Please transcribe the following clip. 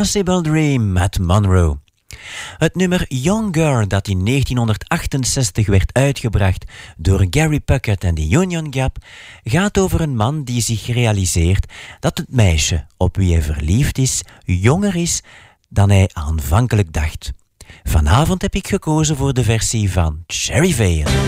Impossible Dream, Matt Monro. Het nummer Younger, dat in 1968 werd uitgebracht door Gary Puckett en de Union Gap, gaat over een man die zich realiseert dat het meisje op wie hij verliefd is, jonger is dan hij aanvankelijk dacht. Vanavond heb ik gekozen voor de versie van Cherry Vale.